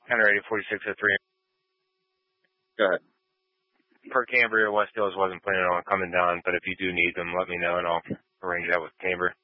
Counter 4603. Go ahead. Per Cambria, West Hills wasn't planning on coming down, but if you do need them, let me know and I'll arrange that with Camber.